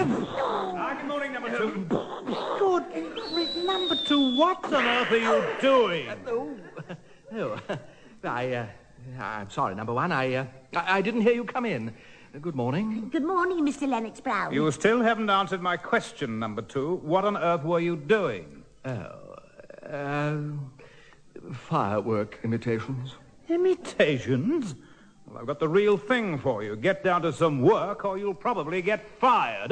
Good morning, number two. Good. Number two, what on earth are you doing? I'm sorry, number one. I didn't hear you come in. Good morning. Good morning, Mr. Lennox Brown. You still haven't answered my question, number two. What on earth were you doing? Firework imitations. Imitations? Well, I've got the real thing for you. Get down to some work or you'll probably get fired.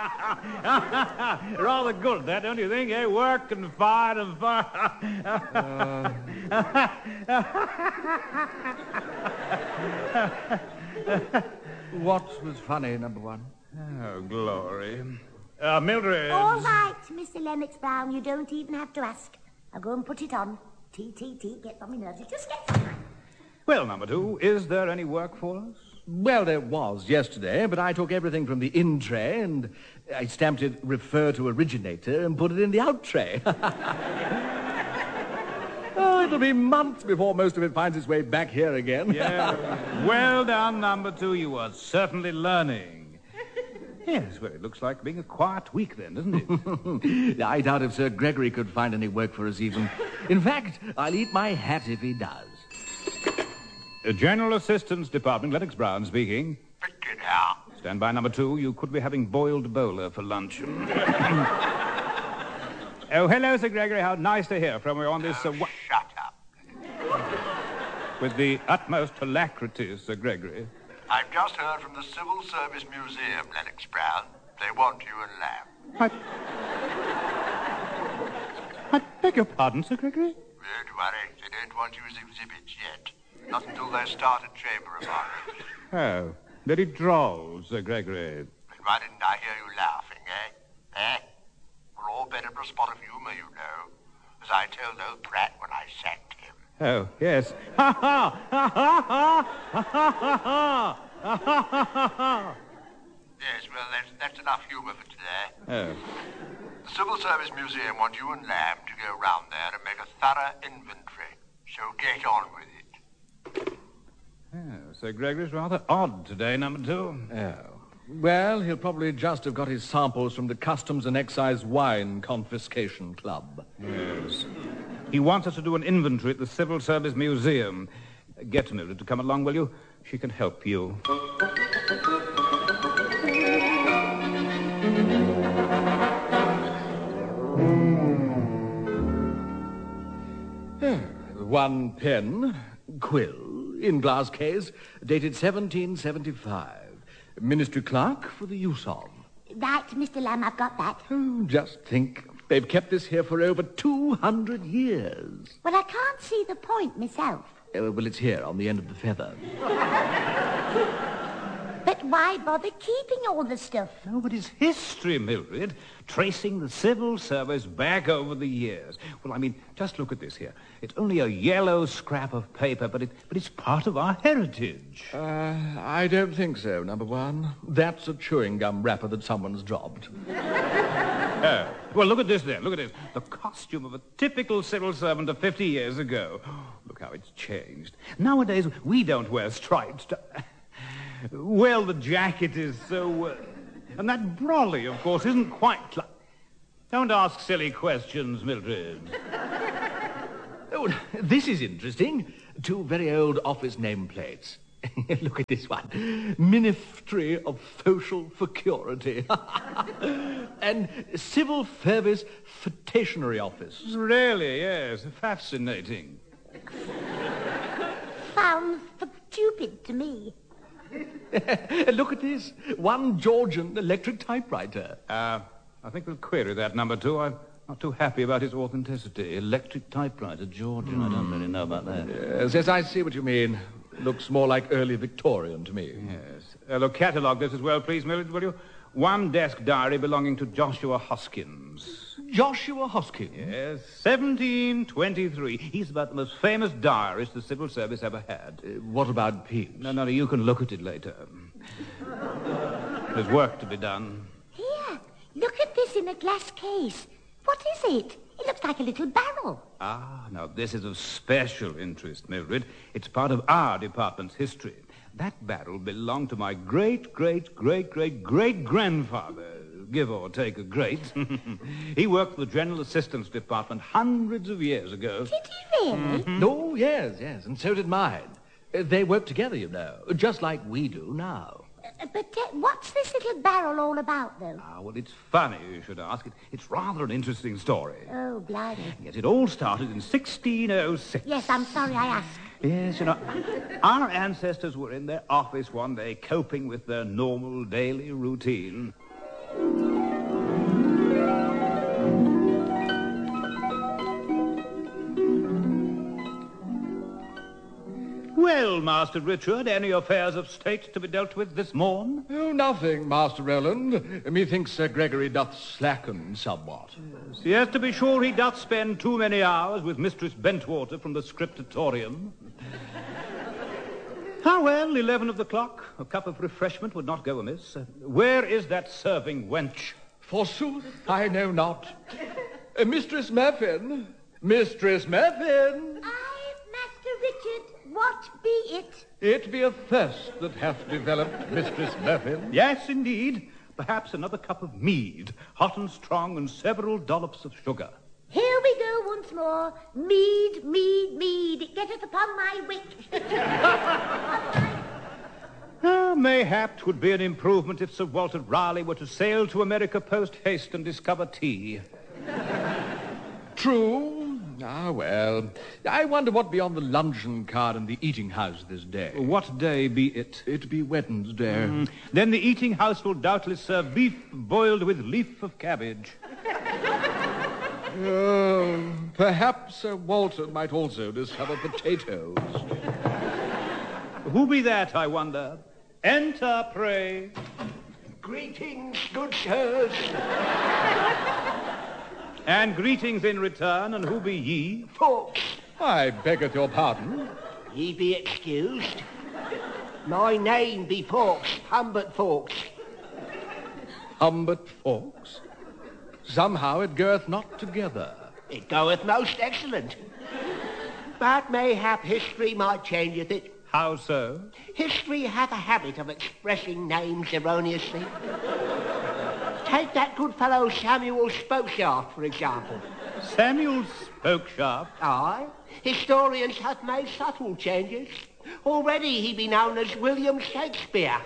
Rather good, that, don't you think? Eh? Work and fired and fired. What was funny, number one? Oh, glory. Mildred. All right, Mr. Lennox Brown. You don't even have to ask. I'll go and put it on. Get on my nerves. Just get some. Well, number two, is there any work for us? Well, there was yesterday, but I took everything from the in tray and I stamped it refer to originator and put it in the out tray. Oh, it'll be months before most of it finds its way back here again. Yeah. Well done, number two. You are certainly learning. Yes, well, it looks like being a quiet week then, doesn't it? I doubt if Sir Gregory could find any work for us even. In fact, I'll eat my hat if he does. General Assistance Department, Lennox Brown speaking. Pickett here. Stand by, number two. You could be having boiled bowler for lunch. Oh, hello, Sir Gregory. How nice to hear from you on this... Shut up. With the utmost alacrity, Sir Gregory. I've just heard from the Civil Service Museum, Lennox Brown. They want you and Lamb. I beg your pardon, Sir Gregory? Don't worry. They don't want you as exhibits yet. Not until they start a chamber of horrors. Oh, very droll, Sir Gregory. But why didn't I hear you laughing, eh? We're all better for a spot of humour, you know. As I told old Pratt when I sacked him. Oh, yes. Ha ha! Ha ha ha! Ha ha ha ha! Yes, well, that's enough humour for today. Oh. The Civil Service Museum want you and Lamb to go round there and make a thorough inventory. So get on with it. Oh, Sir Gregory's rather odd today, number two. Oh. Well, he'll probably just have got his samples from the Customs and Excise Wine Confiscation Club. Yes. He wants us to do an inventory at the Civil Service Museum. Get Mildred to come along, will you? She can help you. One pen, quill, in glass case, dated 1775. Ministry clerk for the use of. Right, Mr. Lamb, I've got that. Oh, just think. They've kept this here for over 200 years. Well, I can't see the point myself. Well, it's here on the end of the feather. But why bother keeping all the stuff? Oh, but it's history, Mildred, tracing the civil service back over the years. Well, I mean, just look at this here. It's only a yellow scrap of paper, but it's part of our heritage. I don't think so, number one. That's a chewing gum wrapper that someone's dropped. Oh, well, look at this then. Look at this. The costume of a typical civil servant of 50 years ago. Look how it's changed. Nowadays, we don't wear stripes. Well, the jacket is so... and that brolly, of course, isn't quite like... Don't ask silly questions, Mildred. Oh, this is interesting. Two very old office nameplates. Look at this one. Ministry of Social Security. And Civil Service Stationery Office. Really, yes. Fascinating. Sounds stupid to me. Look at this. One Georgian electric typewriter. I think we'll query that, number two. I'm not too happy about its authenticity. Electric typewriter, Georgian. I don't really know about that. Yes, I see what you mean. Looks more like early Victorian to me. Yes. Look, catalogue this as well, please, Mildred, will you? One desk diary belonging to Joshua Hoskins. Joshua Hoskins? Yes, 1723. He's about the most famous diarist the civil service ever had. What about Pepys? No, you can look at it later. There's work to be done. Here, look at this in a glass case. What is it? It looks like a little barrel. Ah, now this is of special interest, Mildred. It's part of our department's history. That barrel belonged to my great-great-great-great-great-grandfather, give or take a grate. He worked for the General Assistance Department hundreds of years ago. Did he really? Oh, yes, and so did mine. They work together, you know, just like we do now. But what's this little barrel all about, though? Ah, well, it's funny you should ask. It's rather an interesting story. Oh, blimey. Yes, it all started in 1606. Yes, I'm sorry I asked. Yes, you know, our ancestors were in their office one day coping with their normal daily routine. Well, Master Richard, any affairs of state to be dealt with this morn? Oh, nothing, Master Roland. Methinks Sir Gregory doth slacken somewhat. Yes, to be sure he doth spend too many hours with Mistress Bentwater from the scriptatorium. Ah, well, 11 of the clock. A cup of refreshment would not go amiss. Where is that serving wench? Forsooth, I know not. Mistress Muffin! Mistress Muffin! Aye, Master Richard, what be it? It be a thirst that hath developed, Mistress Muffin. Yes, indeed. Perhaps another cup of mead, hot and strong, and several dollops of sugar. Here we go once more. Mead, mead, mead. It getteth upon my wit. Mayhap 'twould be an improvement if Sir Walter Raleigh were to sail to America post-haste and discover tea. True. Ah, well. I wonder what be on the luncheon card in the eating house this day. What day be it? It be Wednesday. Then the eating house will doubtless serve beef boiled with leaf of cabbage. Perhaps Sir Walter might also discover potatoes. Who be that, I wonder? Enter, pray. Greetings, good sirs. And greetings in return, and who be ye? Folks, I beggeth your pardon. ye be excused. My name be Fawkes, Humbert Fawkes. Humbert Fawkes? Somehow it goeth not together. It goeth most excellent. But mayhap history might changeth it. How so? History hath a habit of expressing names erroneously. Take that good fellow Samuel Spokeshaft, for example. Samuel Spokeshaft? Aye. Historians have made subtle changes. Already he be known as William Shakespeare.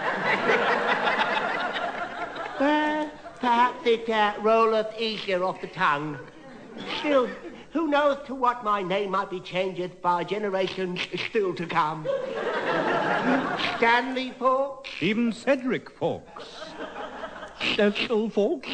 Perhaps it rolleth easier off the tongue. Still, who knoweth to what my name might be changed by generations still to come? Stanley Fawkes? Even Cedric Fawkes. Cecil Fawkes?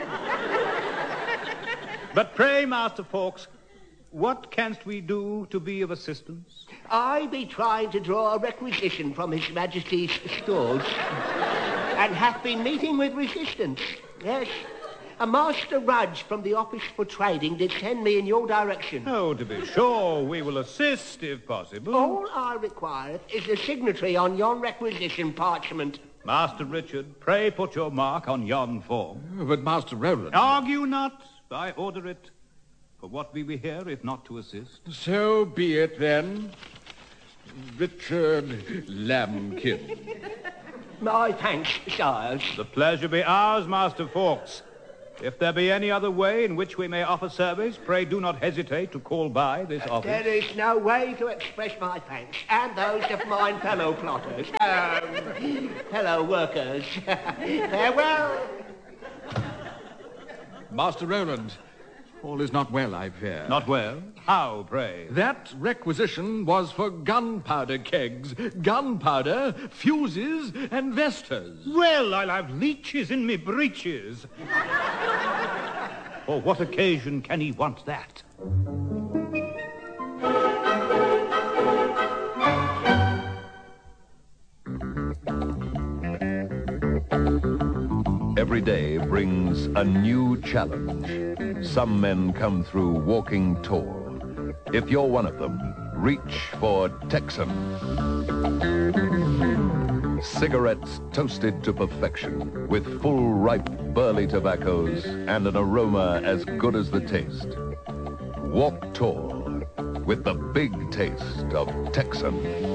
But pray, Master Fawkes, what canst we do to be of assistance? I be trying to draw a requisition from His Majesty's stores, and hath been meeting with resistance. Yes, a Master Rudge from the Office for Trading did send me in your direction. Oh, to be sure, we will assist if possible. All I require is a signatory on yon requisition parchment. Master Richard, pray put your mark on yon form. But Master Roland... Argue not, I order it. For what be we here if not to assist? So be it then. Richard Lambkin. My thanks, sires. The pleasure be ours, Master Fawkes. If there be any other way in which we may offer service, pray do not hesitate to call by this office. There is no way to express my thanks, and those of mine fellow plotters, fellow workers. Farewell. Master Roland, all is not well, I fear. Not well? How, pray? That requisition was for gunpowder kegs, gunpowder, fuses, and vestas. Well, I'll have leeches in me breeches. For what occasion can he want that? Every day brings a new challenge. Some men come through walking tall. If you're one of them, reach for Texan. Cigarettes toasted to perfection with full, ripe, burley tobaccos and an aroma as good as the taste. Walk tall with the big taste of Texan.